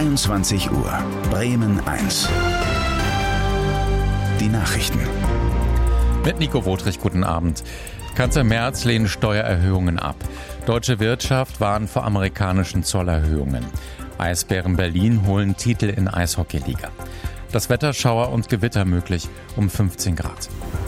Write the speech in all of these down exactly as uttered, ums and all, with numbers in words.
zweiundzwanzig Uhr. Bremen eins. Die Nachrichten. Mit Nico Wotrich, guten Abend. Kanzler Merz lehnt Steuererhöhungen ab. Deutsche Wirtschaft warnt vor amerikanischen Zollerhöhungen. Eisbären Berlin holen Titel in Eishockeyliga. Das Wetter, Schauer und Gewitter möglich um fünfzehn Grad.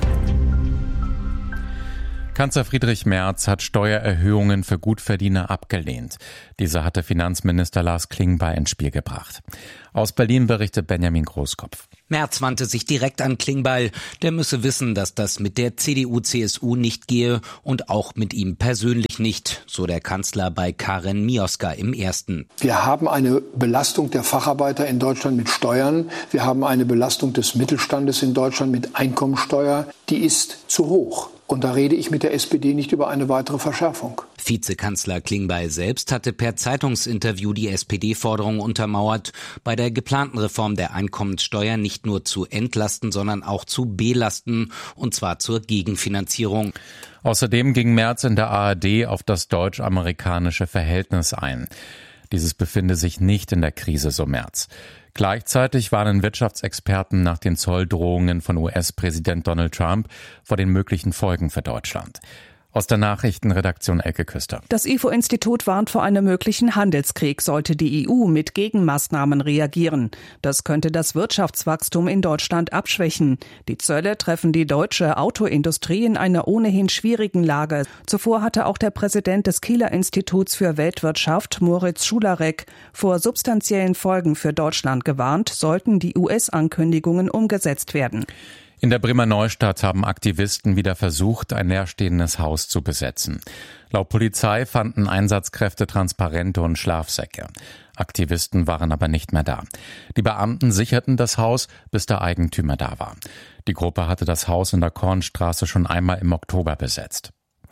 Kanzler Friedrich Merz hat Steuererhöhungen für Gutverdiener abgelehnt. Diese hatte Finanzminister Lars Klingbeil ins Spiel gebracht. Aus Berlin berichtet Benjamin Großkopf. Merz wandte sich direkt an Klingbeil. Der müsse wissen, dass das mit der C D U C S U nicht gehe und auch mit ihm persönlich nicht, so der Kanzler bei Karin Mioska im Ersten. Wir haben eine Belastung der Facharbeiter in Deutschland mit Steuern. Wir haben eine Belastung des Mittelstandes in Deutschland mit Einkommensteuer. Die ist zu hoch. Und da rede ich mit der S P D nicht über eine weitere Verschärfung. Vizekanzler Klingbeil selbst hatte per Zeitungsinterview die S P D-Forderung untermauert, bei der geplanten Reform der Einkommenssteuer nicht nur zu entlasten, sondern auch zu belasten, und zwar zur Gegenfinanzierung. Außerdem ging Merz in der A R D auf das deutsch-amerikanische Verhältnis ein. Dieses befinde sich nicht in der Krise, so Merz. Gleichzeitig warnen Wirtschaftsexperten nach den Zolldrohungen von U S-Präsident Donald Trump vor den möglichen Folgen für Deutschland. Aus der Nachrichtenredaktion Elke Küster. Das I F O-Institut warnt vor einem möglichen Handelskrieg, sollte die E U mit Gegenmaßnahmen reagieren. Das könnte das Wirtschaftswachstum in Deutschland abschwächen. Die Zölle treffen die deutsche Autoindustrie in einer ohnehin schwierigen Lage. Zuvor hatte auch der Präsident des Kieler Instituts für Weltwirtschaft, Moritz Schularek, vor substanziellen Folgen für Deutschland gewarnt, sollten die U S-Ankündigungen umgesetzt werden. In der Bremer Neustadt haben Aktivisten wieder versucht, ein leerstehendes Haus zu besetzen. Laut Polizei fanden Einsatzkräfte Transparente und Schlafsäcke. Aktivisten waren aber nicht mehr da. Die Beamten sicherten das Haus, bis der Eigentümer da war. Die Gruppe hatte das Haus in der Kornstraße schon einmal im Oktober besetzt.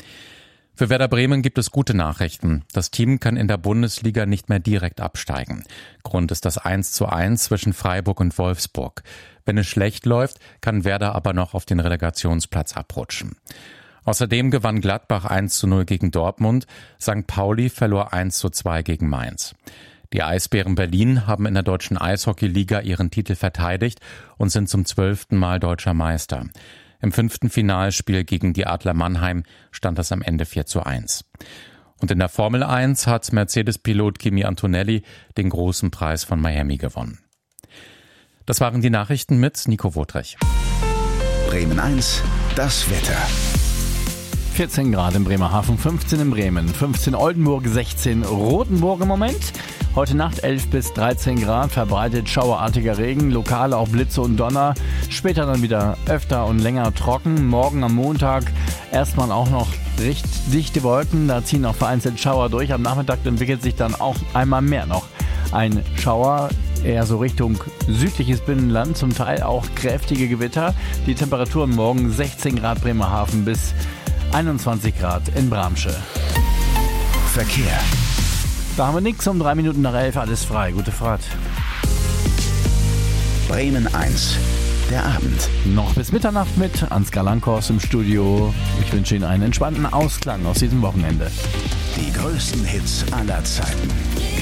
Für Werder Bremen gibt es gute Nachrichten. Das Team kann in der Bundesliga nicht mehr direkt absteigen. Grund ist das eins zu eins zwischen Freiburg und Wolfsburg. Wenn es schlecht läuft, kann Werder aber noch auf den Relegationsplatz abrutschen. Außerdem gewann Gladbach eins zu null gegen Dortmund, Sankt Pauli verlor eins zu zwei gegen Mainz. Die Eisbären Berlin haben in der deutschen Eishockeyliga ihren Titel verteidigt und sind zum zwölften Mal deutscher Meister. Im fünften Finalspiel gegen die Adler Mannheim stand es am Ende vier zu eins. Und in der Formel eins hat Mercedes-Pilot Kimi Antonelli den großen Preis von Miami gewonnen. Das waren die Nachrichten mit Nico Wotrich. Bremen eins, das Wetter. vierzehn Grad in Bremerhaven, fünfzehn in Bremen, fünfzehn Oldenburg, sechzehn Rothenburg im Moment. Heute Nacht elf bis dreizehn Grad, verbreitet schauerartiger Regen, lokal auch Blitze und Donner. Später dann wieder öfter und länger trocken. Morgen am Montag erstmal auch noch recht dichte Wolken, da ziehen auch vereinzelt Schauer durch. Am Nachmittag entwickelt sich dann auch einmal mehr noch ein Schauer, eher so Richtung südliches Binnenland, zum Teil auch kräftige Gewitter. Die Temperaturen morgen sechzehn Grad Bremerhaven bis einundzwanzig Grad in Bramsche. Verkehr. Da haben wir nichts, um drei Minuten nach elf, alles frei. Gute Fahrt. Bremen eins, der Abend. Noch bis Mitternacht mit Ansgar Lankhorst im Studio. Ich wünsche Ihnen einen entspannten Ausklang aus diesem Wochenende. Die größten Hits aller Zeiten.